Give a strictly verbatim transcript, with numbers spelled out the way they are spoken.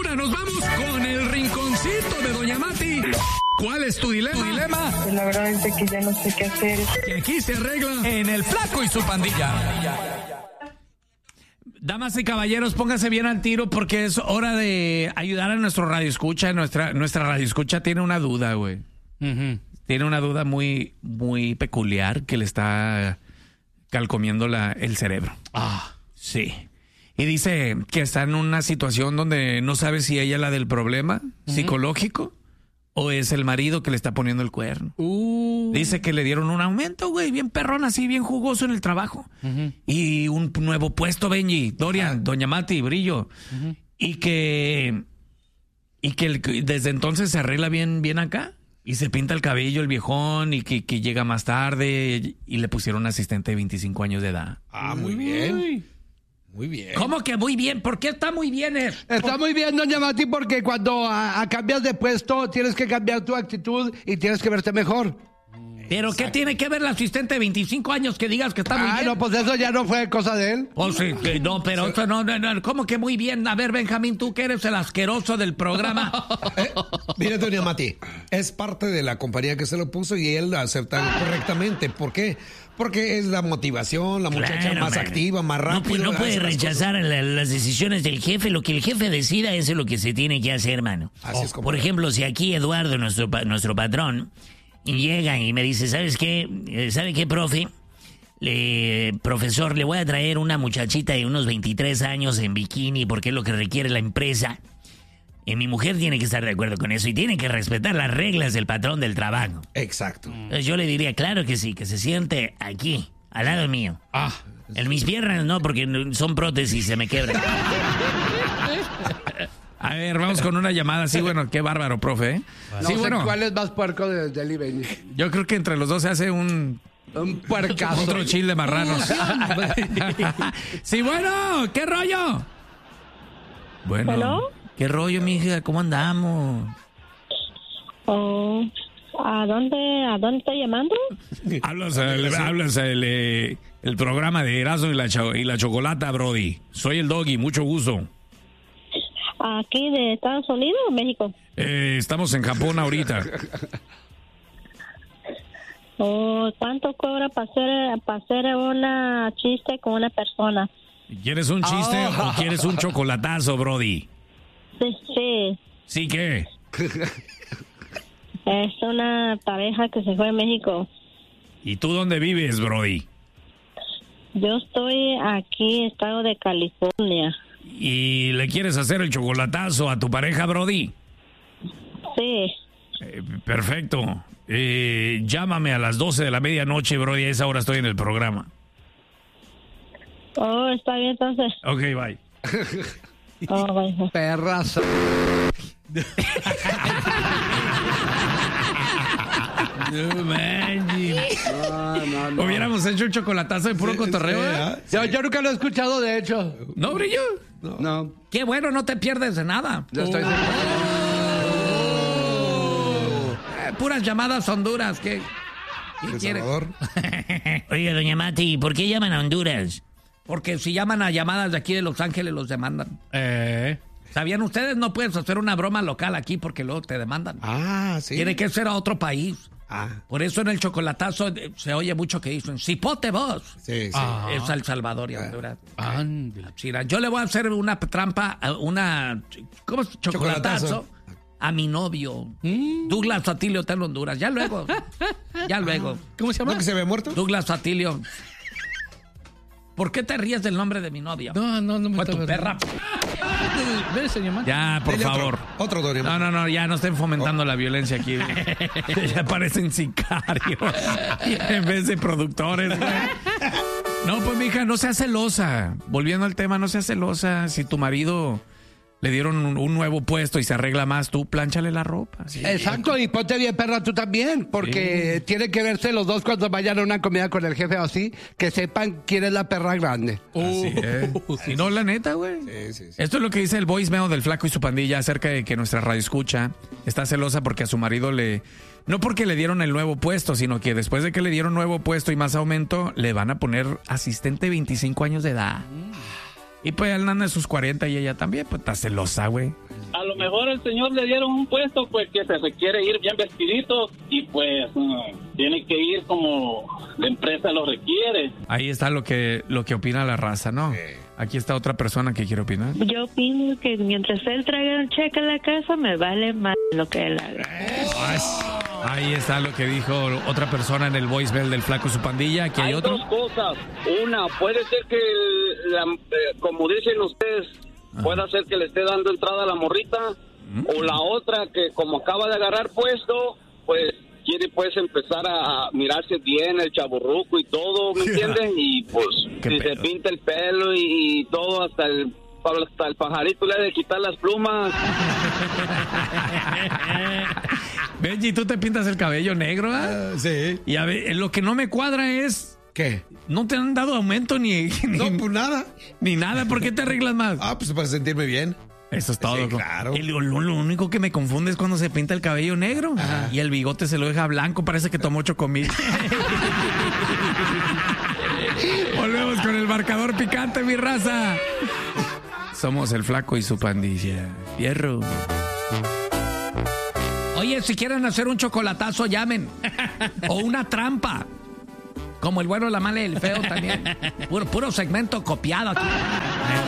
ahora nos vamos con el rinconcito de Doña Mati. ¿Cuál es tu dilema? ¿Tu dilema? Pues la verdad es que ya no sé qué hacer. Que aquí se arregla en El Flaco y su pandilla. Damas y caballeros, pónganse bien al tiro porque es hora de ayudar a nuestro radioescucha. Nuestra, nuestra radioescucha tiene una duda, güey. Uh-huh. Tiene una duda muy, muy peculiar que le está calcomiendo la, el cerebro. Ah, sí. Y dice que está en una situación donde no sabe si ella es la del problema uh-huh. psicológico o es el marido que le está poniendo el cuerno. Uh. Dice que le dieron un aumento, güey, bien perrón, así, bien jugoso en el trabajo. Uh-huh. Y un nuevo puesto, Benji, Dorian, uh-huh. Doña Mati, Brillo. Uh-huh. Y que y que el, desde entonces se arregla bien, bien acá. Y se pinta el cabello el viejón y que, que llega más tarde y le pusieron un asistente de veinticinco años de edad. Ah, muy bien. Muy bien. ¿Cómo que muy bien? ¿Por qué está muy bien? Eh? Está muy bien, doña Mati, porque cuando a, a cambias de puesto tienes que cambiar tu actitud y tienes que verte mejor. ¿Pero Exacto. qué tiene que ver el asistente de veinticinco años que digas que está muy ah, bien? Ah, no, pues eso ya no fue cosa de él. Oh, sí, que no, pero sí. eso no, no, no, ¿cómo que muy bien? A ver, Benjamín, tú que eres el asqueroso del programa. eh, mire, doña Mati, es parte de la compañía que se lo puso y él lo acepta correctamente. ¿Por qué? Porque es la motivación, la muchacha claro, más man. activa, más rápida. No, no puede rechazar la, las decisiones del jefe. Lo que el jefe decida, eso es lo que se tiene que hacer, hermano. Así es como Por ejemplo, si aquí Eduardo, nuestro, nuestro patrón, llega y me dice, ¿sabes qué? ¿Sabe qué, profe? Le, profesor, le voy a traer una muchachita de unos veintitrés años en bikini porque es lo que requiere la empresa. Y mi mujer tiene que estar de acuerdo con eso y tiene que respetar las reglas del patrón del trabajo. Exacto. Entonces yo le diría, claro que sí, que se siente aquí, al lado mío. Ah. En mis piernas no, porque son prótesis y se me quebran. A ver, vamos con una llamada. Sí, bueno, qué bárbaro, profe. ¿eh? No sí, sé bueno. cuál es más puerco de, de Eli Benny. Yo creo que entre los dos se hace un... Un puercazo. Otro chile de marranos. Sí, bueno, ¿qué rollo? Bueno. ¿Hello? ¿Qué rollo, mija? ¿Cómo andamos? Oh, ¿a dónde, a dónde está llamando? Hablas el, hablas el, eh, el programa de Erasmo y la, y la Chocolata, Brody. Soy el Doggy, mucho gusto. ¿Aquí de Estados Unidos o México? Eh, estamos en Japón ahorita. Oh, ¿cuánto cobra para hacer, para hacer una chiste con una persona? ¿Quieres un chiste oh. o quieres un chocolatazo, Brody? Sí, sí. ¿Sí qué? Es una pareja que se fue a México. ¿Y tú dónde vives, Brody? Yo estoy aquí, estado de California. ¿Y le quieres hacer el chocolatazo a tu pareja, Brody? Sí. Eh, perfecto. Eh, llámame a las doce de la medianoche, Brody. A esa hora estoy en el programa. Oh, está bien, entonces. Ok, bye. Oh, bye. Perrazo. No, man. No, no, no. Hubiéramos hecho un chocolatazo de puro sí, cotorreo. Sí, sí. Yo, yo nunca lo he escuchado, de hecho. ¿No, Brillo? No. no. Qué bueno, no te pierdes de nada. Yo estoy oh. Oh. Eh, puras llamadas Honduras. ¿Qué, ¿Qué quieres? Oiga, doña Mati, ¿por qué llaman a Honduras? Porque si llaman a llamadas de aquí de Los Ángeles, los demandan. Eh... ¿Sabían ustedes? No puedes hacer una broma local aquí porque luego te demandan. Ah, sí. Tiene que ser a otro país. Ah. Por eso en el chocolatazo se oye mucho que dicen, cipote vos. Sí, sí. Ah. Es El Salvador y Honduras. Ah. Yo le voy a hacer una trampa, una... ¿Cómo es? Chocolatazo. Chocolatazo. A mi novio. ¿Mm? Douglas Atilio está en Honduras. Ya luego. Ya luego. ¿Cómo se llama? ¿No que se había muerto? Douglas Atilio. ¿Por qué te ríes del nombre de mi novia? No, no, no me Fue está tu perra. Ve, señor Mati. Ya, por Dele favor. Otro, otro Dorian. No, no, no, ya no estén fomentando oh. la violencia aquí. Ya parecen sicarios en vez de productores, güey. No, pues, mija, no seas celosa. Volviendo al tema, no seas celosa. Si tu marido le dieron un, un nuevo puesto y se arregla más, tú plánchale la ropa. ¿Sí? Exacto, y ponte bien perra tú también, porque sí. Tienen que verse los dos cuando vayan a una comida con el jefe o así, que sepan quién es la perra grande. Así es. Si no, la neta, güey. Sí, sí, sí. Esto es lo que dice el voicemail del Flaco y su pandilla acerca de que nuestra radio escucha está celosa porque a su marido le... No porque le dieron el nuevo puesto, sino que después de que le dieron nuevo puesto y más aumento, le van a poner asistente veinticinco años de edad. Mm. Y pues él anda en sus cuarenta y ella también, pues está celosa, güey. a lo mejor el señor le dieron un puesto pues que se requiere ir bien vestidito y pues mm, tiene que ir como la empresa lo requiere. Ahí está lo que lo que opina la raza, ¿no? Sí. Aquí está otra persona que quiere opinar. Yo opino que mientras él traiga el cheque a la casa, me vale más lo que él haga. Ahí está lo que dijo otra persona en el voicemail del Flaco y su pandilla. Aquí hay, hay otro. dos cosas. Una, puede ser que, la, eh, como dicen ustedes, Ajá. pueda ser que le esté dando entrada a la morrita. ¿Mm? O la otra, que como acaba de agarrar puesto, pues quiere pues empezar a mirarse bien el chaburruco y todo, ¿me entiendes? Y pues si pedo? se pinta el pelo y, y todo, hasta el hasta el pajarito le ha de quitar las plumas. Benji, ¿tú te pintas el cabello negro? ¿eh? Uh, sí. Y a ver, lo que no me cuadra es... ¿Qué? ¿No te han dado aumento ni... ni no, pues nada. Ni nada, ¿por qué te arreglas más? Ah, pues para sentirme bien. Eso es todo. Sí, claro. El, lo, lo único que me confunde es cuando se pinta el cabello negro. Ajá. Y el bigote se lo deja blanco, parece que tomó chocomil. Volvemos con el marcador picante, mi raza. Somos el Flaco y su pandilla. Fierro. Oye, si quieren hacer un chocolatazo, llamen. O una trampa. Como el bueno, la mala y el feo también. Puro, puro segmento copiado aquí.